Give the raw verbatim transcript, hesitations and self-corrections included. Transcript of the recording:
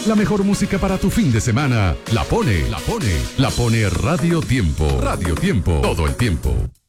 La mejor música para tu fin de semana. La pone, la pone, la pone Radio Tiempo. Radio Tiempo. Todo el tiempo.